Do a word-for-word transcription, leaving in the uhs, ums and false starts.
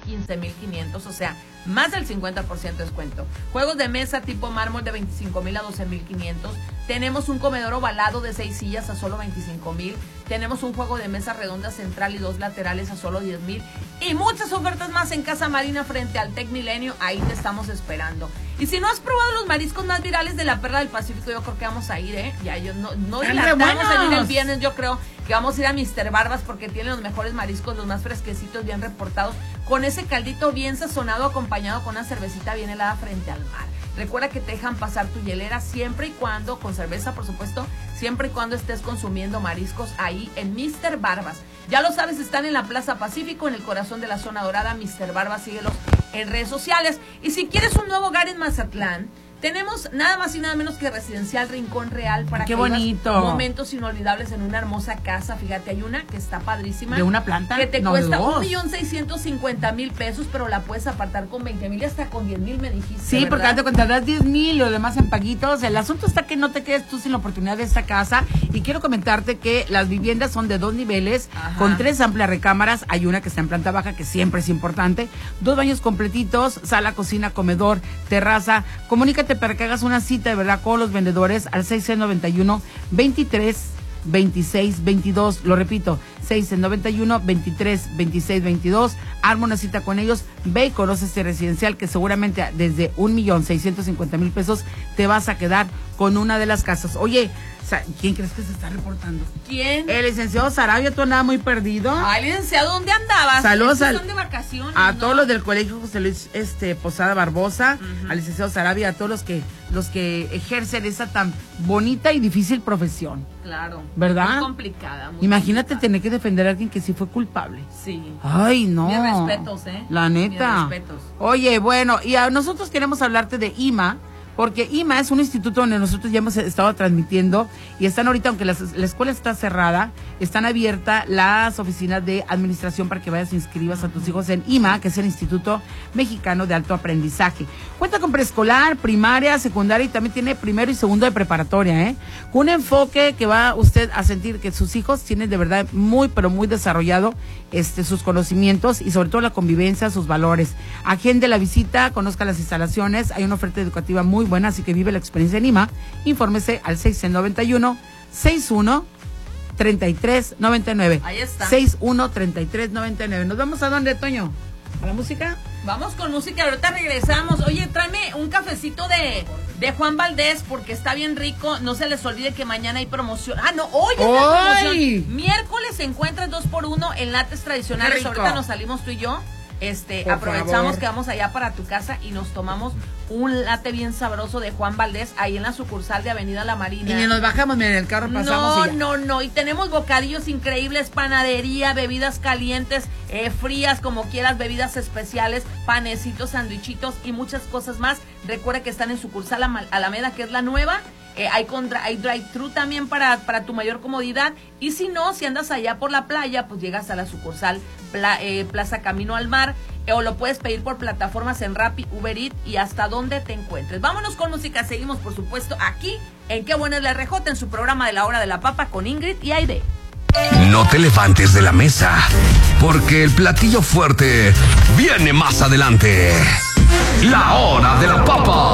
quince mil quinientos, o sea, más del cincuenta por ciento de descuento. Juegos de mesa tipo mármol de veinticinco mil a doce mil quinientos. Tenemos un comedor ovalado de seis sillas a solo veinticinco mil. Tenemos un juego de mesa redonda central y dos laterales a solo diez mil. Y muchas ofertas más en Casa Marina frente al Tec Milenio. Ahí te estamos esperando. Y si no has probado los mariscos más virales de la Perla del Pacífico, yo creo que vamos a ir, ¿eh? Ya yo no, no dilatamos a ir el viernes, yo creo que vamos a ir a mister Barbas porque tiene los mejores mariscos, los más fresquecitos, bien reportados, con ese caldito bien sazonado acompañado con una cervecita bien helada frente al mar. Recuerda que te dejan pasar tu hielera siempre y cuando, con cerveza por supuesto, siempre y cuando estés consumiendo mariscos ahí en mister Barbas. Ya lo sabes, están en la Plaza Pacífico, en el corazón de la zona dorada. mister Barbas, síguelos en redes sociales. Y si quieres un nuevo hogar en Mazatlán, tenemos nada más y nada menos que Residencial Rincón Real para Qué que bonito. vivas momentos inolvidables en una hermosa casa. Fíjate, hay una que está padrísima. ¿De una planta? Que te No, cuesta un un millón seiscientos cincuenta mil pesos, pero la puedes apartar con veinte mil y hasta con diez mil, me dijiste. Sí, ¿verdad? porque antes cuando das diez mil y lo demás en paguitos. El asunto está que no te quedes tú sin la oportunidad de esta casa. Y quiero comentarte que las viviendas son de dos niveles, Ajá. con tres amplias recámaras. Hay una que está en planta baja, que siempre es importante. Dos baños completitos, sala, cocina, comedor, terraza. Comunícate para que hagas una cita de verdad con los vendedores al seis seis nueve uno, veintitrés, veintiséis, veintidós. Lo repito, seis seis nueve uno, veintitrés, veintiséis, veintidós. Arma una cita con ellos, ve y conoce este residencial que seguramente desde un millón seiscientos cincuenta mil pesos te vas a quedar con una de las casas. Oye, ¿quién crees que se está reportando? ¿Quién? El licenciado Sarabia, tú andabas muy perdido. Ay, licenciado, ¿dónde andabas? Saludos al, son de vacaciones, a ¿no? todos los del colegio José Luis este, Posada Barbosa, Uh-huh. al licenciado Sarabia, a todos los que, los que ejercen esa tan bonita y difícil profesión. Claro. ¿Verdad? Muy complicada. Muy Imagínate complicada. tener que defender a alguien que sí fue culpable. Sí. Ay, no. Mis respetos, ¿eh? La neta. Mis respetos. Oye, bueno, y a nosotros queremos hablarte de I M A, porque I M A es un instituto donde nosotros ya hemos estado transmitiendo y están ahorita, aunque las, la escuela está cerrada, están abiertas las oficinas de administración para que vayas e inscribas a tus hijos en I M A, que es el Instituto Mexicano de Alto Aprendizaje. Cuenta con preescolar, primaria, secundaria y también tiene primero y segundo de preparatoria, ¿eh? Con un enfoque que va usted a sentir que sus hijos tienen de verdad muy, pero muy desarrollado este, sus conocimientos y sobre todo la convivencia, sus valores. Agende la visita, conozca las instalaciones, hay una oferta educativa muy buena, así que vive la experiencia en I M A. Infórmese al seis seis nueve uno, sesenta y uno, treinta y tres noventa y nueve. Ahí está. sesenta y uno, treinta y tres noventa y nueve. ¿Nos vamos a dónde, Toño? ¿A la música? Vamos con música, ahorita regresamos. Oye, tráeme un cafecito de, de Juan Valdés porque está bien rico. No se les olvide que mañana hay promoción. Ah, no, hoy es la promoción. Miércoles se encuentran dos por uno en lates tradicionales. Ahorita nos salimos tú y yo. Este, Por aprovechamos favor. que vamos allá para tu casa y nos tomamos un latte bien sabroso de Juan Valdés ahí en la sucursal de Avenida La Marina. Y ni nos bajamos, miren, el carro pasamos No, y ya. no, no, y tenemos bocadillos increíbles, panadería, bebidas calientes, eh, frías, como quieras, bebidas especiales, panecitos, sandwichitos y muchas cosas más. Recuerda que están en sucursal Alameda, que es la nueva. Eh, hay, contra, hay drive-thru también para, para tu mayor comodidad. Y si no, si andas allá por la playa, pues llegas a la sucursal Pla, eh, Plaza Camino al Mar, eh, o lo puedes pedir por plataformas en Rappi, Uber Eats y hasta donde te encuentres. Vámonos con música, seguimos por supuesto aquí en Qué Buena es la R J, en su programa de La Hora de la Papa con Ingrid y Aide. No te levantes de la mesa, porque el platillo fuerte viene más adelante. La Hora de la Papa.